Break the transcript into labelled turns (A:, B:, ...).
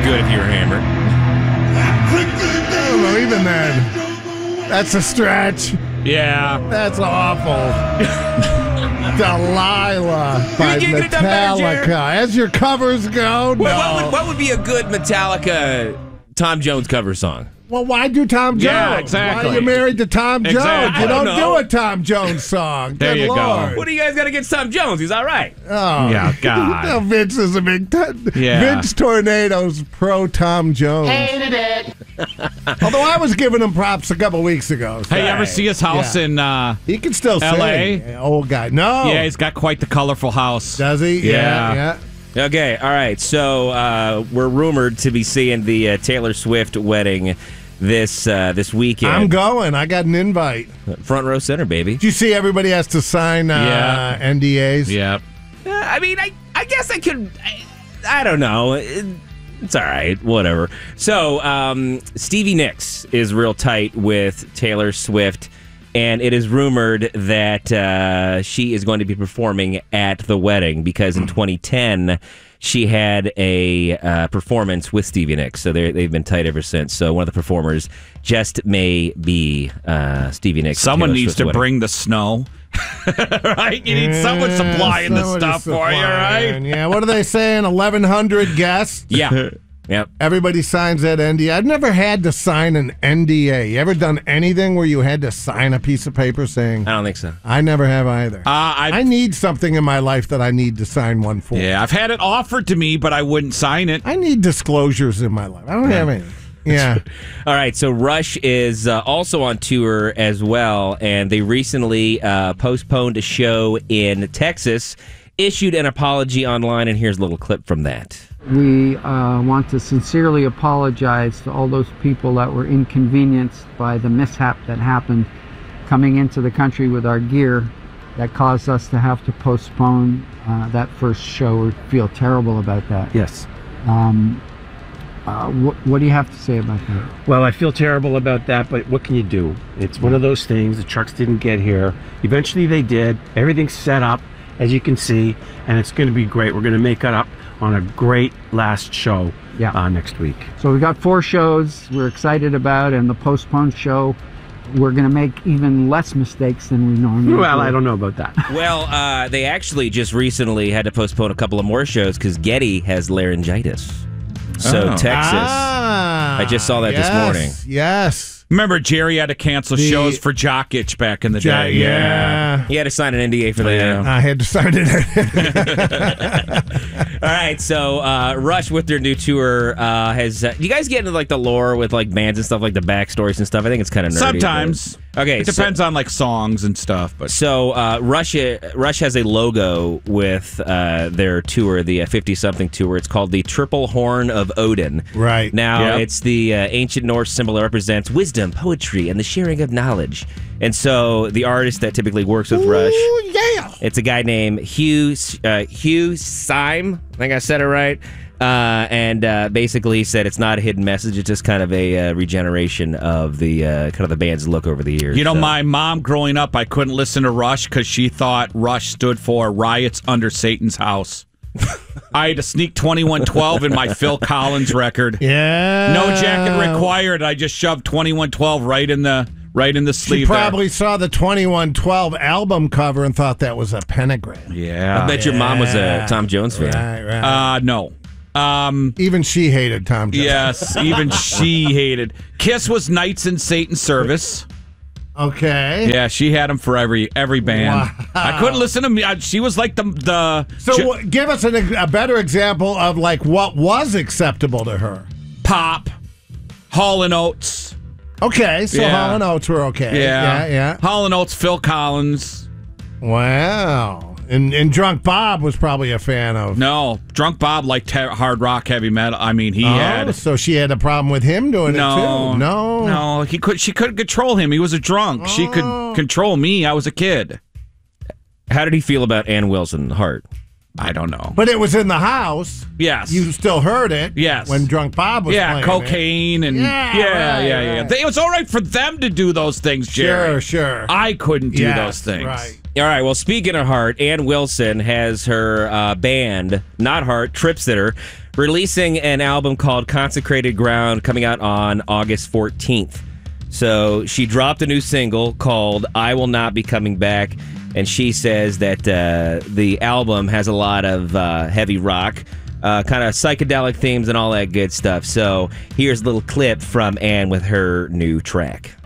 A: good if you were hammered.
B: I don't know, even then. That's a stretch.
A: Yeah.
B: That's awful. Delilah by
A: You could have done better, Jared.
B: Metallica. As your covers go, no.
A: What would be a good Metallica Tom Jones cover song?
B: Well, why do Tom Jones?
A: Yeah, exactly.
B: Why are you married to Tom Jones?
A: Exactly.
B: You
A: I don't
B: don't
A: know.
B: do a Tom Jones song.
A: There
B: Good
A: you go.
B: Lord.
A: What do you guys got against Tom Jones? He's all right.
B: Oh,
A: Yeah, God.
B: No, Vince is a big
A: Yeah.
B: Vince Tornado's pro Tom Jones.
C: Hated it.
B: Although I was giving him props a couple weeks ago. So
D: Hey, you ever see his house in
B: he can still
D: L.A.?
B: sing. Old guy. No.
D: Yeah, he's got quite the colorful house.
B: Does he?
D: Yeah.
A: Okay, all right. So we're rumored to be seeing the Taylor Swift wedding this weekend.
B: I'm going. I got an invite.
A: Front row center, baby.
B: Do you see everybody has to sign NDAs?
D: Yeah.
A: I mean, I guess I could. I don't know. It's all right. Whatever. So Stevie Nicks is real tight with Taylor Swift, and it is rumored that she is going to be performing at the wedding because in 2010 she had a performance with Stevie Nicks. So they've been tight ever since. So one of the performers just may be Stevie Nicks.
D: Someone
A: Taylor
D: needs
A: Swift's
D: to
A: wedding.
D: bring the snow. Right? You need someone supplying the stuff for you, right?
B: Yeah, what are they saying? 1,100 guests?
A: Yeah. Yep.
B: Everybody signs that NDA. I've never had to sign an NDA. You ever done anything where you had to sign a piece of paper saying?
A: I don't think so.
B: I never have either.
D: I
B: need something in my life that I need to sign one for.
D: Yeah, I've had it offered to me, but I wouldn't sign it.
B: I need disclosures in my life. I don't have any. Yeah.
A: All right, so Rush is also on tour as well, and they recently postponed a show in Texas, issued an apology online, and here's a little clip from that.
E: We want to sincerely apologize to all those people that were inconvenienced by the mishap that happened coming into the country with our gear that caused us to have to postpone that first show. We feel terrible about that.
F: Yes.
E: What do you have to say about that?
F: Well, I feel terrible about that, but what can you do? It's one of those things. The trucks didn't get here. Eventually they did. Everything's set up, as you can see, and it's going to be great. We're going to make it up on a great last show next week.
E: So we got 4 shows we're excited about, and the postponed show, we're going to make even less mistakes than we normally
F: Well,
E: do.
F: I don't know about that.
A: Well, they actually just recently had to postpone a couple of more shows because Getty has laryngitis. So Texas. I just saw that this morning.
B: Yes.
D: Remember, Jerry had to cancel shows for Jock Itch back in the day.
B: Yeah.
A: He had to sign an NDA for that.
B: I had to sign it.
A: All right, so Rush with their new tour has. Do you guys get into like the lore with like bands and stuff, like the backstories and stuff? I think it's kind of nerdy.
D: Sometimes.
A: But, okay,
D: It depends on like songs and stuff. But
A: So Rush has a logo with their tour, the 50-something tour. It's called the Triple Horn of Odin.
B: Right.
A: Now, it's the ancient Norse symbol that represents wisdom, poetry, and the sharing of knowledge. And so the artist that typically works with Rush, it's a guy named Hugh Syme. I think I said it right. And basically he said it's not a hidden message. It's just kind of a regeneration of the kind of the band's look over the years.
D: You know, my mom growing up, I couldn't listen to Rush because she thought Rush stood for Riots Under Satan's House. I had to sneak 2112 in my Phil Collins record.
B: Yeah.
D: No jacket required. I just shoved 2112 right in the sleeve.
B: She probably saw the 2112 album cover and thought that was a pentagram.
D: Yeah.
A: I bet your mom was a Tom Jones fan.
B: Right.
D: No.
B: Even she hated Tom Jones.
D: Yes, even she hated. Kiss was Knights in Satan's Service.
B: Okay.
D: Yeah, she had him for every band.
B: Wow.
D: I couldn't listen to me. She was like the.
B: So give us a better example of like what was acceptable to her.
D: Pop, Hall and Oates.
B: Okay, so Hall and Oates were okay. Yeah.
D: Hall and Oates, Phil Collins.
B: Wow. And Drunk Bob was probably a fan of.
D: No, Drunk Bob liked hard rock, heavy metal. I mean, he had.
B: So she had a problem with him doing it too.
D: No. She couldn't control him. He was a drunk. She could control me. I was a kid.
A: How did he feel about Ann Wilson, Heart?
D: I don't know.
B: But it was in the house.
D: Yes.
B: You still heard it.
D: Yes.
B: When Drunk Bob was playing
D: cocaine and
B: right.
D: It was all right for them to do those things, Jerry.
B: Sure.
D: I couldn't do those things.
B: Right.
A: All right, well, speaking of Heart, Ann Wilson has her band, not Heart, Trip Sitter, releasing an album called Consecrated Ground coming out on August 14th. So she dropped a new single called I Will Not Be Coming Back, and she says that the album has a lot of heavy rock, kind of psychedelic themes and all that good stuff. So here's a little clip from Ann with her new track.